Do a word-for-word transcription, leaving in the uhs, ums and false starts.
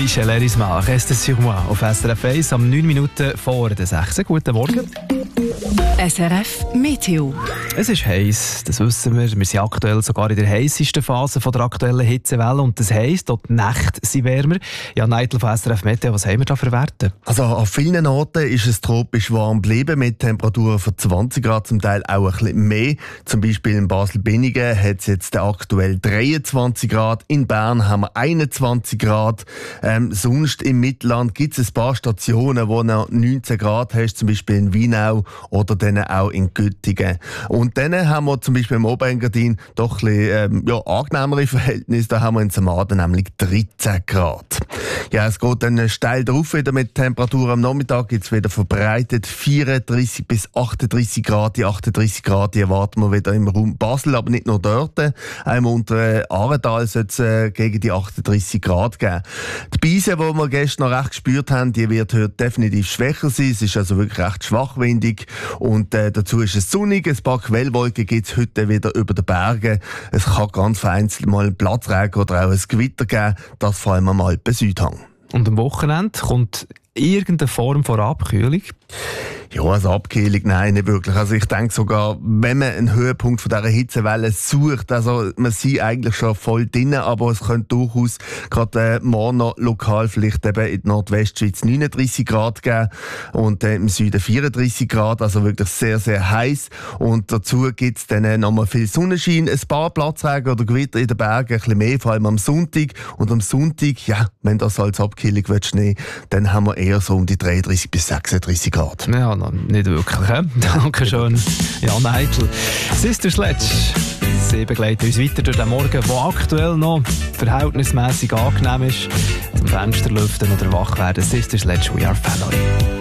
Michel Erismar, «Reste sur moi» auf S R F eins am neun Minuten vor der sechs. Guten Morgen. S R F Meteo. Es ist heiß, das wissen wir. Wir sind aktuell sogar in der heissesten Phase von der aktuellen Hitzewelle und das heisst, dort die Nächte sind wärmer. Ja, Neidl von S R F Meteo, was haben wir da für Werte? Also an vielen Orten ist es tropisch warm geblieben mit Temperaturen von zwanzig Grad, zum Teil auch ein bisschen mehr. Zum Beispiel in Basel-Binningen hat es jetzt aktuell dreiundzwanzig Grad. In Bern haben wir einundzwanzig Grad. Ähm, sonst im Mittelland gibt es ein paar Stationen, wo noch neunzehn Grad hast, zum Beispiel in Weinau oder dann auch in Göttingen. Und dann haben wir zum Beispiel im Oberengadin doch ein bisschen ähm, ja, angenehmere Verhältnisse. Da haben wir in Samaden nämlich dreizehn Grad. Ja, es geht dann steil drauf wieder mit Temperaturen. Am Nachmittag gibt es wieder verbreitet vierunddreißig bis achtunddreißig Grad. Die achtunddreißig Grad die erwarten wir wieder im Raum Basel, aber nicht nur dort. Auch im unteren Aartal soll es äh, gegen die achtunddreißig Grad geben. Die Beise, die wir gestern noch recht gespürt haben, die wird heute definitiv schwächer sein. Es ist also wirklich recht schwachwindig. Und äh, dazu ist es sonnig. Ein paar Quellwolken gibt es heute wieder über den Bergen. Es kann ganz vereinzelt mal einen Platzregen oder auch ein Gewitter geben. Das vor allem am Alpen-Südhang. Und am Wochenende kommt irgendeine Form von Abkühlung? Ja, also Abkühlung, nein, nicht wirklich. Also ich denke sogar, wenn man einen Höhepunkt von dieser Hitzewelle sucht, also man sieht eigentlich schon voll drin, aber es könnte durchaus gerade äh, morgen noch lokal vielleicht eben in der Nordwestschweiz neununddreißig Grad geben und äh, im Süden vierunddreißig Grad, also wirklich sehr, sehr heiß. Und dazu gibt es dann äh, nochmal viel Sonnenschein, ein paar Platzregen oder Gewitter in den Bergen, ein bisschen mehr, vor allem am Sonntag. Und am Sonntag, ja, wenn das als Abkühlung nehmen, dann haben wir eher so um die dreiunddreißig bis sechsunddreißig Grad. Ja, nicht wirklich. He? Danke schön, Jan Neidl. Sister Sledge, sie begleiten uns weiter durch den Morgen, der aktuell noch verhältnismäßig angenehm ist. Zum Fenster lüften oder wach werden. Sister Sledge, we are family.